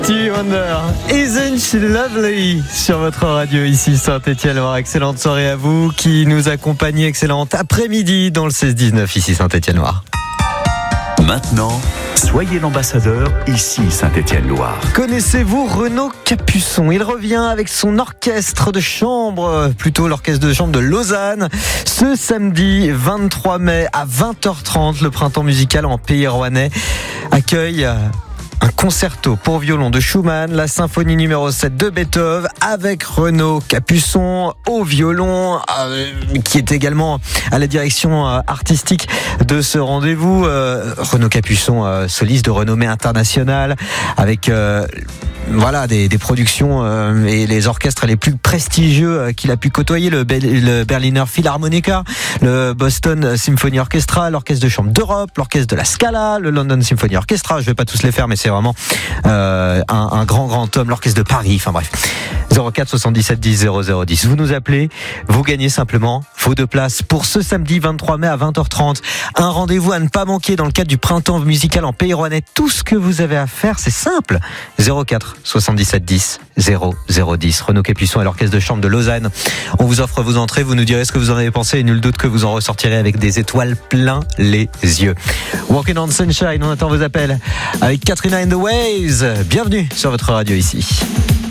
Stevie Wonder, Isn't She Lovely sur votre radio ici Saint-Étienne-Loire. Excellente soirée à vous qui nous accompagnez, excellente après-midi dans le 16-19 ici Saint-Étienne-Loire. Maintenant, soyez l'ambassadeur ici Saint-Étienne-Loire. Connaissez-vous Renaud Capuçon? Il revient avec son orchestre de chambre, plutôt l'orchestre de chambre de Lausanne, ce samedi 23 mai à 20h30. Le printemps musical en Pays rouennais accueille un concerto pour violon de Schumann, la symphonie numéro 7 de Beethoven, avec Renaud Capuçon au violon, qui est également à la direction artistique de ce rendez-vous. Renaud Capuçon, soliste de renommée internationale, avec des productions et les orchestres les plus prestigieux qu'il a pu côtoyer, le Berliner Philharmoniker, le Boston Symphony Orchestra, l'orchestre de chambre d'Europe, l'orchestre de la Scala, le London Symphony Orchestra. Je vais pas tous les faire, mais c'est vraiment un grand homme, l'orchestre de Paris, enfin bref. 04 77 10 00 10. Vous nous appelez, vous gagnez simplement vos 2 places pour ce samedi 23 mai à 20h30. Un rendez-vous à ne pas manquer dans le cadre du printemps musical en Pays rouennais. Tout ce que vous avez à faire, c'est simple. 04 77 10 00 10. Renaud Capuçon et l'orchestre de chambre de Lausanne. On vous offre vos entrées, vous nous direz ce que vous en avez pensé et nul doute que vous en ressortirez avec des étoiles plein les yeux. Walking on Sunshine, on attend vos appels avec Katrina and the Waves. Bienvenue sur votre radio ici.